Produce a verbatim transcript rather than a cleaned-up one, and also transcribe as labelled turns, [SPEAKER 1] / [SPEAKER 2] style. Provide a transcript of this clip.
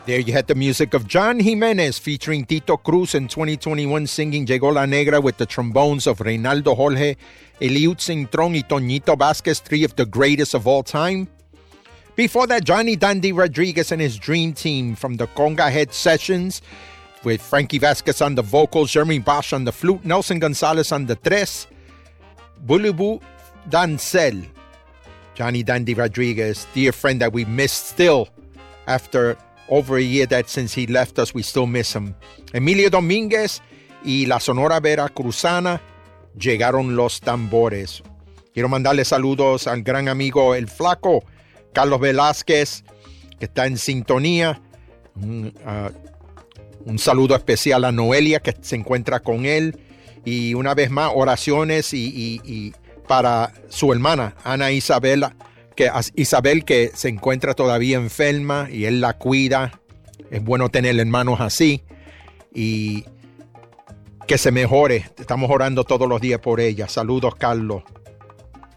[SPEAKER 1] There you had the music of John Jimenez featuring Tito Cruz in twenty twenty-one singing Llegó la Negra with the trombones of Reynaldo Jorge, Eliud Cintrón y Toñito Vázquez, three of the greatest of all time. Before that, Johnny Dandy Rodriguez and his dream team from the Conga Head Sessions with Frankie Vázquez on the vocals, Jeremy Bosch on the flute, Nelson Gonzalez on the tres, Bulubu Dancel. Johnny Dandy Rodriguez, dear friend that we miss still after over a year that since he left us, we still miss him. Emilio Domínguez y la Sonora Veracruzana, Llegaron los Tambores. Quiero mandarle saludos al gran amigo El Flaco, Carlos Velázquez, que está en sintonía. Un, uh, un saludo especial a Noelia, que se encuentra con él. Y una vez más, oraciones y, y, y para su hermana, Ana Isabela, que, Isabel, que se encuentra todavía enferma y él la cuida. Es bueno tener hermanos así. Y que se mejore. Estamos orando todos los días por ella. Saludos, Carlos.